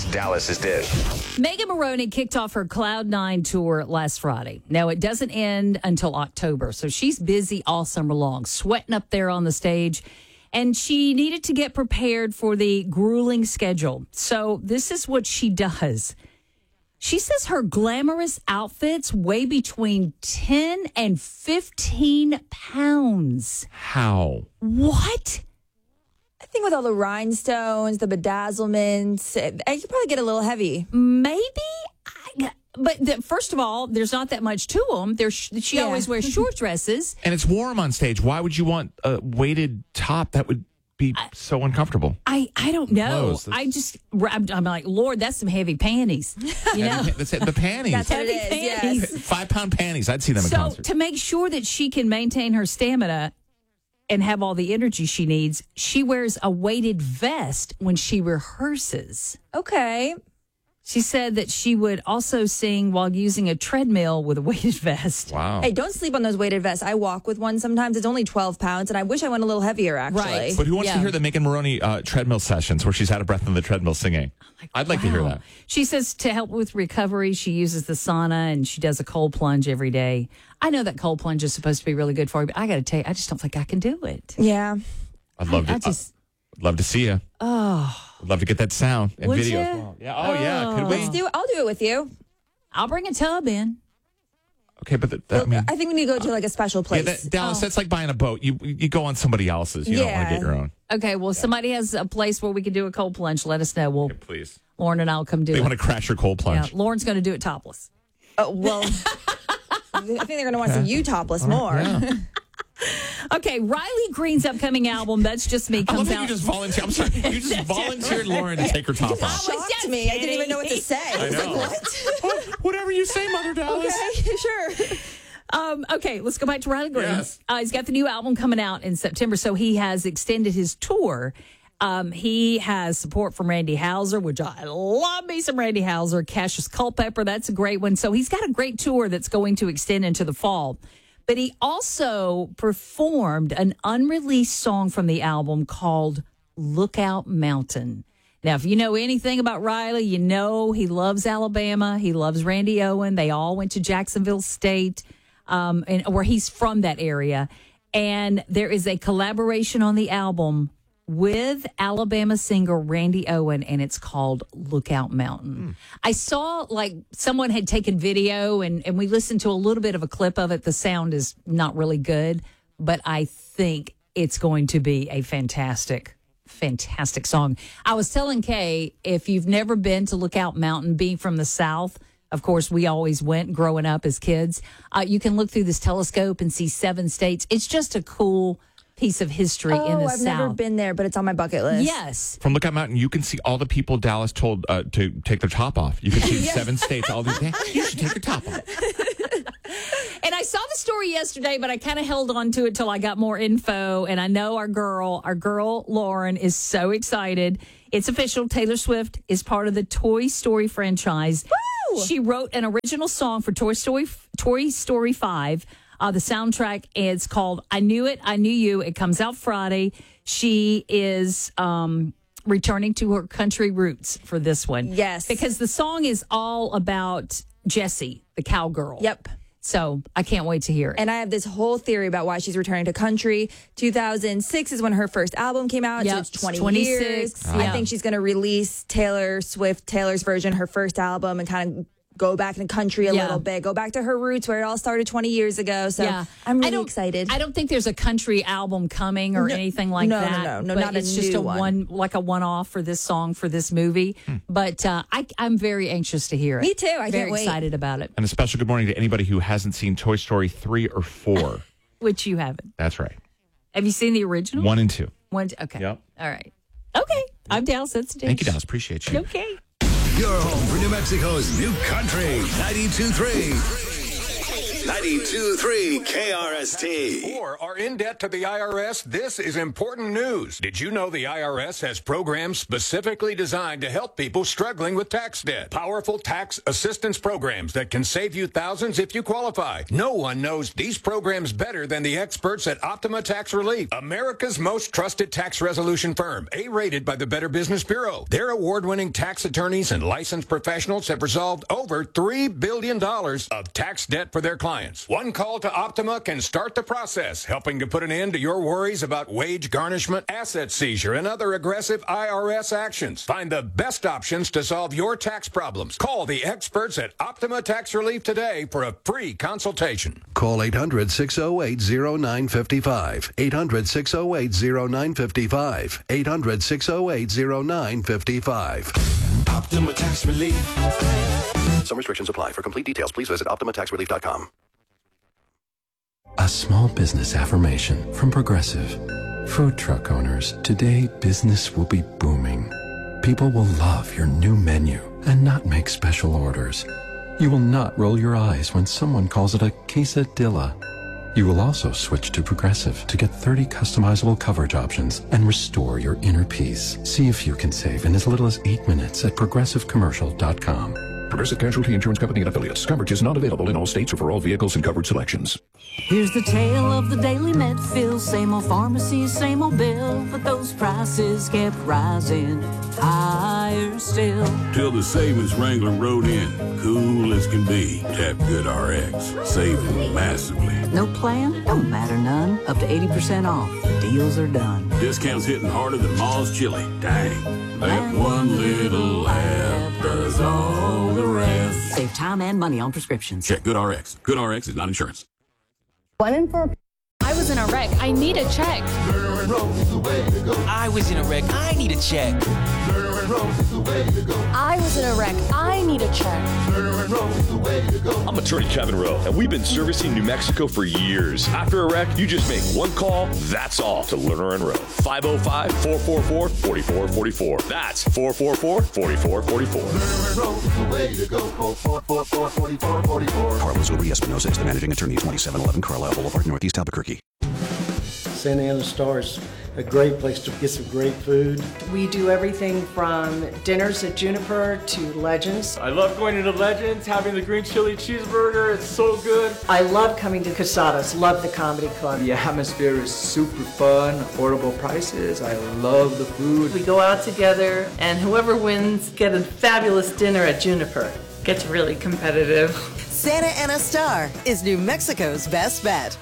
Dallas's Dish. Megan Maroney kicked off her Cloud9 tour last Friday. Now, it doesn't end until October, so she's busy all summer long, sweating up there on the stage, and she needed to get prepared for the grueling schedule. So this is what she does. She says her glamorous outfits weigh between 10 and 15 pounds. How? What? I think with all the rhinestones, the bedazzlements, you could probably get a little heavy. Maybe. But first of all, there's not that much to them. She always wears short dresses. And it's warm on stage. Why would you want a weighted top? That would be so uncomfortable. I don't know. Clothes. I'm like, Lord, that's some heavy panties. You know? That's it, the panties. That's what it Heavy is, panties. yes. 5-pound panties. I'd see them in So concert. to make sure that she can maintain her stamina and have all the energy she needs, she wears a weighted vest when she rehearses. Okay. She said that she would also sing while using a treadmill with a weighted vest. Wow. Hey, don't sleep on those weighted vests. I walk with one sometimes. It's only 12 pounds, and I wish I went a little heavier, actually. Right. But who wants to Yeah. hear the Megan Maroney treadmill sessions where she's out of breath on the treadmill singing? I'd like to hear Wow. that. She says to help with recovery, she uses the sauna and she does a cold plunge every day. I know that cold plunge is supposed to be really good for you, but I got to tell you, I just don't think I can do it. Yeah. I'd love to. I just, I'd love to see you. oh, I'd love to get that sound and Would video ya? as well. Yeah. Oh, yeah. Could we? I'll do it with you. I'll bring a tub in. Okay, but I mean, I think we need to go to like a special yeah, place. Dallas, that's like buying a boat. You go on somebody else's. You don't want to Yeah. get your own. Okay, well, somebody has a place where we can do a cold plunge. Let us know. We'll, Okay, please. Lauren and I'll come do They it. want to crash your cold Yeah, plunge. Lauren's going to do it topless. Well, I think they're going to want to see you topless more. Yeah. Okay, Riley Green's upcoming album, That's Just Me, I love comes that you out. just volunteered. I'm sorry. You just volunteered Lauren to take her top off. Shocked just me. I didn't even know what to kidding. say. I was know. like, what? Whatever you say, Mother Dallas. Okay, sure. Okay, let's go back to Riley Green. Yes. He's got the new album coming out in September, so he has extended his tour. He has support from Randy Houser, which I love me some Randy Houser. Cassius Culpepper, that's a great one. So he's got a great tour that's going to extend into the fall. But he also performed an unreleased song from the album called Lookout Mountain. Now, if you know anything about Riley, you know he loves Alabama. He loves Randy Owen. They all went to Jacksonville State, and where he's from that area. And there is a collaboration on the album with Alabama singer Randy Owen, and it's called Lookout Mountain. I saw like someone had taken video, and we listened to a little bit of a clip of it. The sound is not really good, but I think it's going to be a fantastic song. I was telling Kay, if you've never been to Lookout Mountain, being from the South, of course, we always went growing up as kids. You can look through this telescope and see 7 states. It's just a cool piece of history in the I've South. never been there, but it's on my bucket list. Yes. From Lookout Mountain, you can see all the people Dallas told to take their top off. You can see 7 states. All these. Yeah, you should take your top off. And I saw the story yesterday, but I kind of held on to it till I got more info. And I know our girl Lauren is so excited. It's official. Taylor Swift is part of the Toy Story franchise. Woo! She wrote an original song for Toy Story 5. The soundtrack is called I Knew It, I Knew You. It comes out Friday. She is returning to her country roots for this one. Yes. Because the song is all about Jessie, the cowgirl. Yep. So I can't wait to hear it. And I have this whole theory about why she's returning to country. 2006 is when her first album came out, Yep, so it's 20 26, years. yeah. I think she's going to release Taylor's version, her first album, and kind of go back in country a Yeah. little bit, go back to her roots where it all started 20 years ago. So Yeah. I'm I really don't- excited. I don't think there's a country album coming or anything like no, that. no, but not a it's just new a one. like a one-off for this song for this movie. But I'm very anxious to hear it. Me too. I very can't wait. excited about it, And a special good morning to anybody who hasn't seen Toy Story 3 or 4. which you haven't. That's right. Have you seen the original? 1 and 2. Okay. Yep. All right. Okay. I'm Dallas. That's Dish. Thank you, Dallas. Appreciate you. Okay. Your home for New Mexico's new country, 92.3. 92.3 KRST. Or are in debt to the IRS? This is important news. Did you know the IRS has programs specifically designed to help people struggling with tax debt? Powerful tax assistance programs that can save you thousands if you qualify. No one knows these programs better than the experts at Optima Tax Relief, America's most trusted tax resolution firm, A-rated by the Better Business Bureau. Their award-winning tax attorneys and licensed professionals have resolved over $3 billion of tax debt for their clients. One call to Optima can start the process, helping to put an end to your worries about wage garnishment, asset seizure, and other aggressive IRS actions. Find the best options to solve your tax problems. Call the experts at Optima Tax Relief today for a free consultation. Call 800-608-0955. 800-608-0955. 800-608-0955. Optima Tax Relief. Some restrictions apply. For complete details, please visit OptimaTaxRelief.com. A small business affirmation from Progressive. Food truck owners, today business will be booming. People will love your new menu and not make special orders. You will not roll your eyes when someone calls it a quesadilla. You will also switch to Progressive to get 30 customizable coverage options and restore your inner peace. See if you can save in as little as 8 minutes at ProgressiveCommercial.com. Progressive Casualty Insurance Company and Affiliates. Coverage is not available in all states or for all vehicles and coverage selections. Here's the tale of the daily Medfield. Same old pharmacy, same old bill, but those prices kept rising higher still. Till the savings wrangler rode in, cool as can be. Tap Good RX, saving massively. No plan? Don't matter none. Up to 80% off. Deals are done. Discounts hitting harder than Ma's chili. Dang. That one little app does all the rest. Save time and money on prescriptions. Check Good RX. Good RX is not insurance. I was in a wreck. I need a check. I was in a wreck. I need a check. I was in a wreck. I need a check. I'm attorney Kevin Rowe, and we've been servicing New Mexico for years. After a wreck, you just make one call, that's all, to Lerner and Rowe. 505-444-4444. That's 444-4444. Carlos Uri-Espinosa is the managing attorney, 2711 Carlisle Boulevard, Northeast Albuquerque. Santa Ana Star is a great place to get some great food. We do everything from dinners at Juniper to Legends. I love going to Legends, having the green chili cheeseburger. It's so good. I love coming to Casadas. Love the comedy club. The atmosphere is super fun, affordable prices. I love the food. We go out together, and whoever wins get a fabulous dinner at Juniper. Gets really competitive. Santa Ana Star is New Mexico's best bet.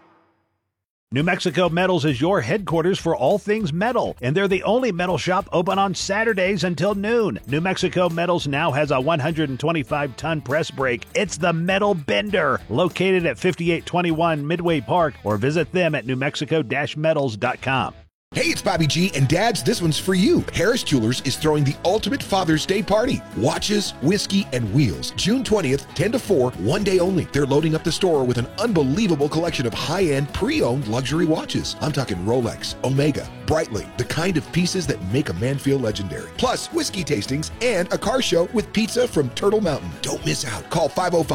New Mexico Metals is your headquarters for all things metal, and they're the only metal shop open on Saturdays until noon. New Mexico Metals now has a 125-ton press brake. It's the Metal Bender, located at 5821 Midway Park, or visit them at newmexico-metals.com. Hey, it's Bobby G, and dads, this one's for you. Harris Jewelers is throwing the ultimate Father's Day party. Watches, whiskey, and wheels. June 20th, 10 to 4, one day only. They're loading up the store with an unbelievable collection of high-end, pre-owned luxury watches. I'm talking Rolex, Omega, Breitling, the kind of pieces that make a man feel legendary. Plus, whiskey tastings and a car show with pizza from Turtle Mountain. Don't miss out. Call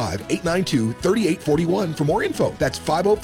505-892-3841 for more info. That's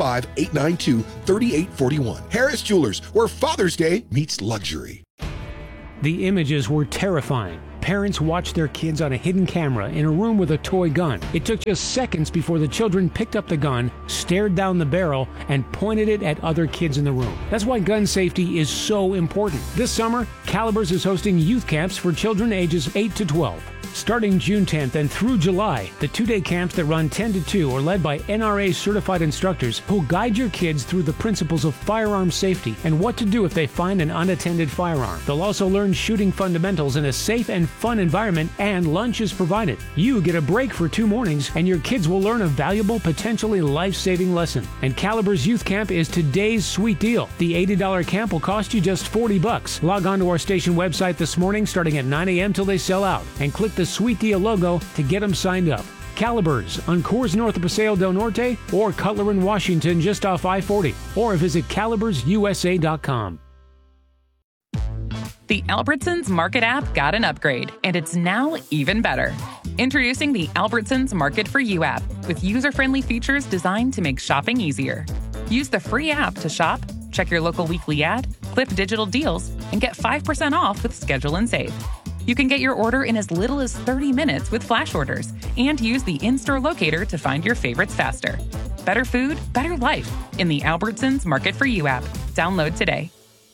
505-892-3841. Harris Jewelers, where Father's Day meets luxury. The images were terrifying. Parents watched their kids on a hidden camera in a room with a toy gun. It took just seconds before the children picked up the gun, stared down the barrel, and pointed it at other kids in the room. That's why gun safety is so important. This summer, Calibers is hosting youth camps for children ages 8 to 12. Starting June 10th and through July, the two-day camps that run 10 to 2 are led by NRA-certified instructors who'll guide your kids through the principles of firearm safety and what to do if they find an unattended firearm. They'll also learn shooting fundamentals in a safe and fun environment, and lunch is provided. You get a break for 2 mornings, and your kids will learn a valuable, potentially life-saving lesson. And Calibers Youth Camp is today's sweet deal. The $80 camp will cost you just $40. Log on to our station website this morning starting at 9 a.m. till they sell out, and click the Sweet Deal logo to get them signed up. Calibers on Coors north of Paseo del Norte, or Cutler in Washington just off I-40, or visit calibersusa.com. The Albertsons Market app got an upgrade, and it's now even better. Introducing the Albertsons Market for You app with user-friendly features designed to make shopping easier. Use the free app to shop, check your local weekly ad, clip digital deals, and get 5% off with Schedule and Save. You can get your order in as little as 30 minutes with flash orders and use the in-store locator to find your favorites faster. Better food, better life in the Albertsons Market for You app. Download today.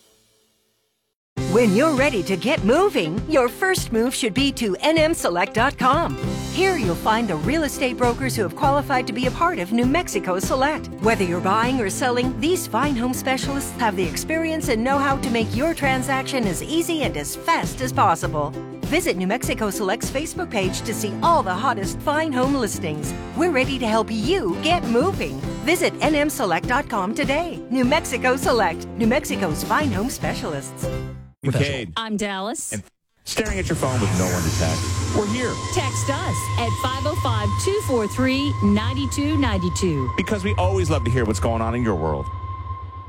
When you're ready to get moving, your first move should be to nmselect.com. Here you'll find the real estate brokers who have qualified to be a part of New Mexico Select. Whether you're buying or selling, these fine home specialists have the experience and know-how to make your transaction as easy and as fast as possible. Visit New Mexico Select's Facebook page to see all the hottest fine home listings. We're ready to help you get moving. Visit nmselect.com today. New Mexico Select, New Mexico's fine home specialists. Kate. I'm Dallas. And staring at your phone with no one to text. We're here. Text us at 505-243-9292. Because we always love to hear what's going on in your world.